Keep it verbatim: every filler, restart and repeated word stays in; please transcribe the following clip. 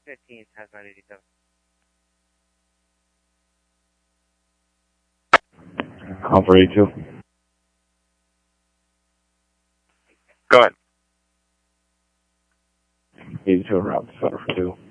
fifteen, has nine eighty-seven. Call for eighty-two. Go ahead. eighty-two route, center for two.